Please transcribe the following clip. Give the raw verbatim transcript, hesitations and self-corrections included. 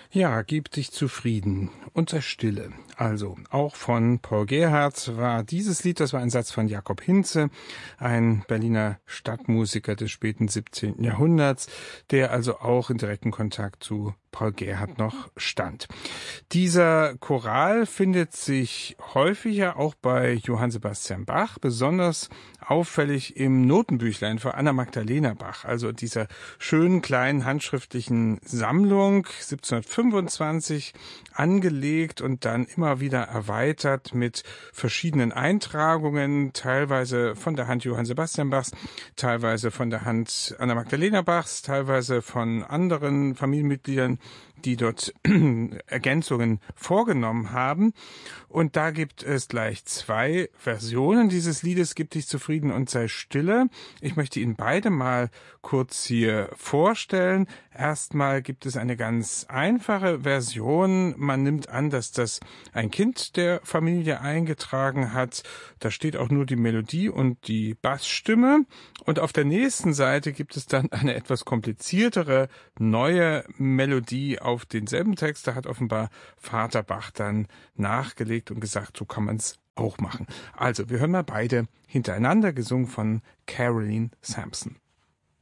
Ja, gib dich zufrieden und sei stille. Also, auch von Paul Gerhardt war dieses Lied, das war ein Satz von Jakob Hinze, ein Berliner Stadtmusiker des späten siebzehnten Jahrhunderts, der also auch in direktem Kontakt zu Paul Gerhardt noch stand. Dieser Choral findet sich häufiger auch bei Johann Sebastian Bach, besonders auffällig im Notenbüchlein von Anna Magdalena Bach, also dieser schönen kleinen handschriftlichen Sammlung, siebzehnhundertfünfundzwanzig angelegt und dann immer wieder erweitert mit verschiedenen Eintragungen, teilweise von der Hand Johann Sebastian Bachs, teilweise von der Hand Anna Magdalena Bachs, teilweise von anderen Familienmitgliedern, die dort Ergänzungen vorgenommen haben. Und da gibt es gleich zwei Versionen dieses Liedes, Gib dich zufrieden und sei stille. Ich möchte Ihnen beide mal kurz hier vorstellen. Erstmal gibt es eine ganz einfache Version. Man nimmt an, dass das ein Kind der Familie eingetragen hat. Da steht auch nur die Melodie und die Bassstimme. Und auf der nächsten Seite gibt es dann eine etwas kompliziertere neue Melodie auf denselben Text. Da hat offenbar Vater Bach dann nachgelegt und gesagt, so kann man es auch machen. Also, wir hören mal beide hintereinander, gesungen von Caroline Sampson.